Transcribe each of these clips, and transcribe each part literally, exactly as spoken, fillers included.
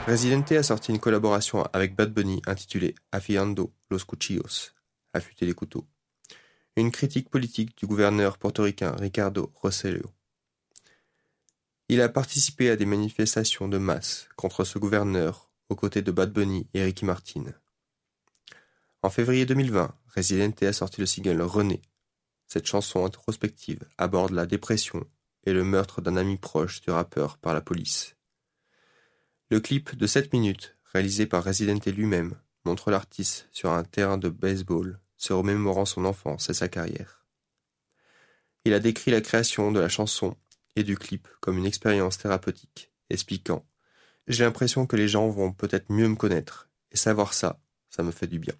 Residente a sorti une collaboration avec Bad Bunny intitulée Afiando los Cuchillos, affûter les couteaux, une critique politique du gouverneur portoricain Ricardo Rossello. Il a participé à des manifestations de masse contre ce gouverneur aux côtés de Bad Bunny et Ricky Martin. En février deux mille vingt, Residente a sorti le single René. Cette chanson introspective aborde la dépression et le meurtre d'un ami proche du rappeur par la police. Le clip de sept minutes, réalisé par Residente lui-même, montre l'artiste sur un terrain de baseball, se remémorant son enfance et sa carrière. Il a décrit la création de la chanson et du clip comme une expérience thérapeutique, expliquant « J'ai l'impression que les gens vont peut-être mieux me connaître, et savoir ça, ça me fait du bien. »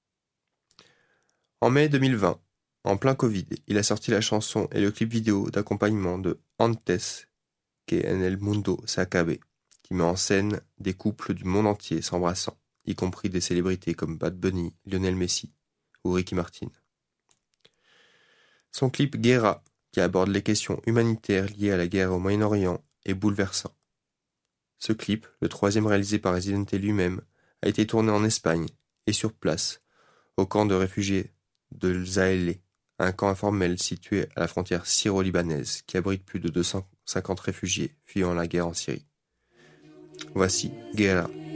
En mai deux mille vingt, en plein Covid, il a sorti la chanson et le clip vidéo d'accompagnement de Antes que en el mundo se acabe, qui met en scène des couples du monde entier s'embrassant, y compris des célébrités comme Bad Bunny, Lionel Messi ou Ricky Martin. Son clip Guerra, qui aborde les questions humanitaires liées à la guerre au Moyen-Orient, est bouleversant. Ce clip, le troisième réalisé par Residente lui-même, a été tourné en Espagne et sur place, au camp de réfugiés de Zaélé, un camp informel situé à la frontière syro-libanaise qui abrite plus de deux cent cinquante réfugiés fuyant la guerre en Syrie. Voici Guerra.